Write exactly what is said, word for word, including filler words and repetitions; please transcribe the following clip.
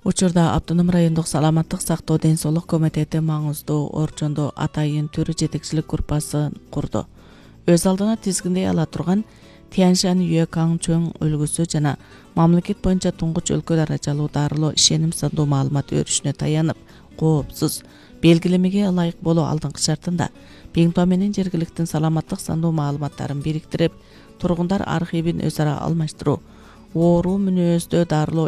Учурда Автоном райондук саламаттык сактоо ден соолук комитети маңыздуу Орчондо атайын түрү жетекчилик группасын курду. Өз алдына тизгиндей ала турган Тяньшань Юэкаң чөң өлгүсү жана мамлекет боюнча туңгуч өлкө даражалуу дарылоо ишеним сандуу маалымат өрүшүнө таянып, коопсуз белгилемеге ылайык болуу алдыңкы шартында Биңтоо менен жергиликтин саламаттык сандуу маалыматтарын бириктирип, тургундар архивин өз ара алмаштыруу, оору мүнөздө дарылоо